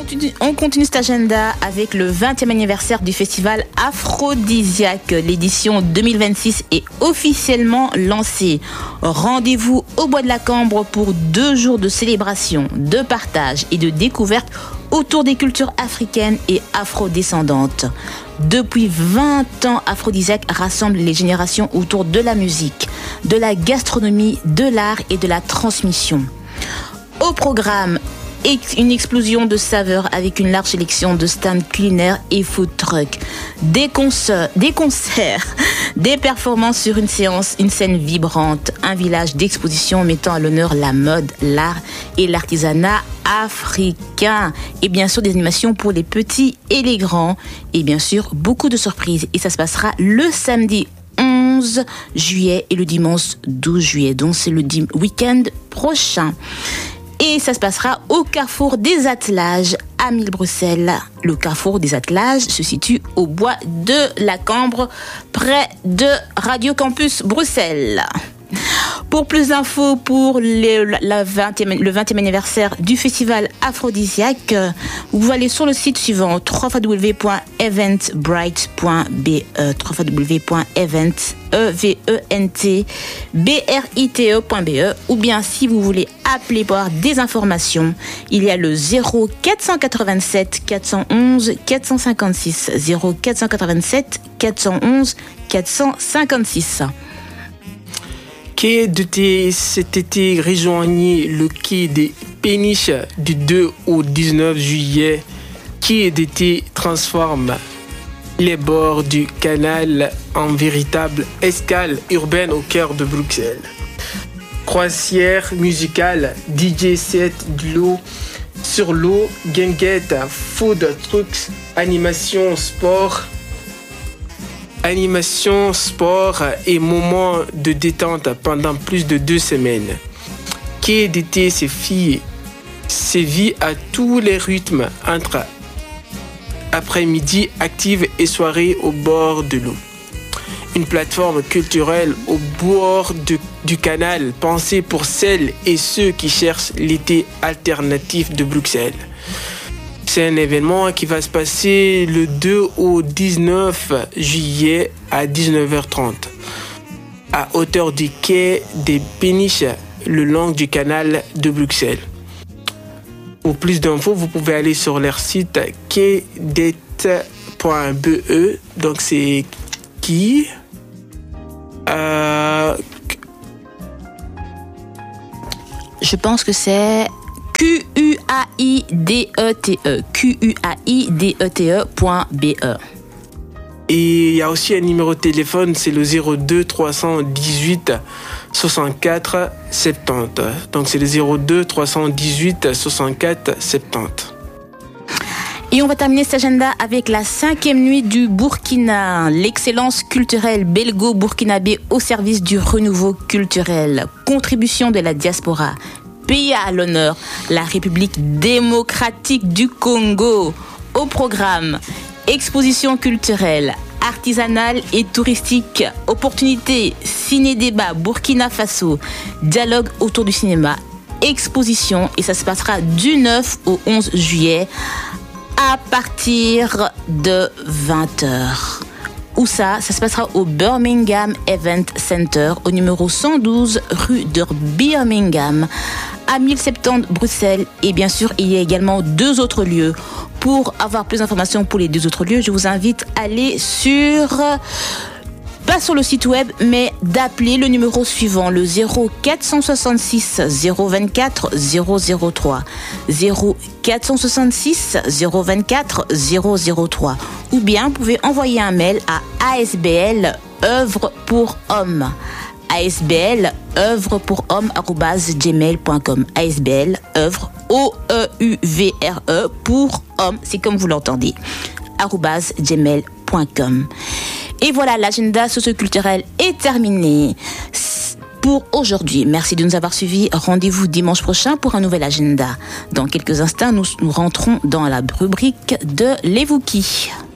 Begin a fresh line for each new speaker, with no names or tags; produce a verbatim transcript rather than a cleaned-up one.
continue, on continue cet agenda avec le vingtième anniversaire du festival Aphrodisiaque. L'édition deux mille vingt-six est officiellement lancée. Rendez-vous au Bois de la Cambre pour deux jours de célébration, de partage et de découverte autour des cultures africaines et afrodescendantes. Depuis vingt ans, Aphrodisiaque rassemble les générations autour de la musique, de la gastronomie, de l'art et de la transmission. Au programme, une explosion de saveurs avec une large sélection de stands culinaires et food trucks, des concerts, des concerts, des performances sur une séance, une scène vibrante, un village d'exposition mettant à l'honneur la mode, l'art et l'artisanat africain, et bien sûr des animations pour les petits et les grands, et bien sûr beaucoup de surprises. Et ça se passera le samedi onze juillet et le dimanche douze juillet, donc c'est le dim- week-end prochain. Et ça se passera au Carrefour des Attelages à mille Bruxelles. Le Carrefour des Attelages se situe au Bois de la Cambre, près de Radio Campus Bruxelles. Pour plus d'infos pour les, la vingtième, le vingtième anniversaire du festival Aphrodisiaque, vous pouvez aller sur le site suivant w w w point eventbrite point b e w w w point event brite point b e, ou bien si vous voulez appeler pour avoir des informations, il y a le zéro quatre cent quatre-vingt-sept quatre cent onze quatre cent cinquante-six, zéro quatre cent quatre-vingt-sept quatre cent onze quatre cent cinquante-six.
Quai d'été, cet été, rejoignez le quai des Péniches du deux au dix-neuf juillet. Quai d'été transforme les bords du canal en véritable escale urbaine au cœur de Bruxelles. Croisière musicale, D J set de l'eau sur l'eau, guinguette, food trucks, animation, sport. Animation, sport et moments de détente pendant plus de deux semaines. Quai d'été sévit à tous les rythmes entre après-midi active et soirée au bord de l'eau. Une plateforme culturelle au bord de, du canal pensée pour celles et ceux qui cherchent l'été alternatif de Bruxelles. C'est un événement qui va se passer le deux au dix-neuf juillet à dix-neuf heures trente à hauteur du quai des Péniches, le long du canal de Bruxelles. Pour plus d'infos, vous pouvez aller sur leur site quaidet point b e. Donc c'est qui euh...
Je pense que c'est Q U A I D E T E, Q U A I D E T E point B E.
Et il y a aussi un numéro de téléphone, c'est le zéro deux trois cent dix-huit soixante-quatre soixante-dix. Donc c'est le zéro deux trois cent dix-huit soixante-quatre soixante-dix.
Et on va terminer cet agenda avec la cinquième nuit du Burkina, l'excellence culturelle belgo-burkinabé au service du renouveau culturel, contribution de la diaspora. Pays à l'honneur, la République démocratique du Congo. Au programme, exposition culturelle, artisanale et touristique, opportunités, ciné-débat, Burkina Faso, dialogue autour du cinéma, exposition, et ça se passera du neuf au onze juillet à partir de vingt heures. Où ça? Ça se passera au Birmingham Event Center, au numéro cent douze rue de Birmingham, à mille soixante-dix Bruxelles. Et bien sûr, il y a également deux autres lieux. Pour avoir plus d'informations pour les deux autres lieux, je vous invite à aller sur... pas sur le site web, mais d'appeler le numéro suivant, le zéro quatre cent soixante-six zéro vingt-quatre zéro zéro trois, zéro quatre cent soixante-six zéro vingt-quatre zéro zéro trois, ou bien vous pouvez envoyer un mail à A S B L œuvre pour hommes, A S B L œuvre pour hommes arobase gmail point com, A S B L œuvre O E U V R E pour hommes, c'est comme vous l'entendez, arobase gmail point com. Et voilà, l'agenda socio-culturel est terminé pour aujourd'hui. Merci de nous avoir suivis. Rendez-vous dimanche prochain pour un nouvel agenda. Dans quelques instants, nous, nous rentrons dans la rubrique de l'Evouki.